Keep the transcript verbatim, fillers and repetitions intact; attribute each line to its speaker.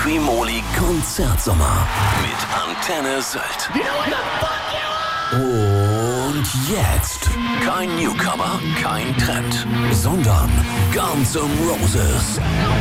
Speaker 1: Trimoli Konzertsommer mit Antenne Sylt. Und jetzt kein Newcomer, kein Trend, sondern Guns N' Roses.